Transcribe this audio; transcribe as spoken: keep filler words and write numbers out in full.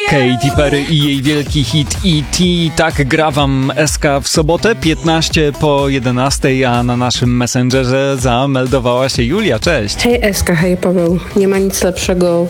Katy Perry i jej wielki hit E T Tak gra wam S K w sobotę, piętnaście po jedenastej, a na naszym Messengerze zameldowała się Julia. Cześć. Hej Eska, hej Paweł. Nie ma nic lepszego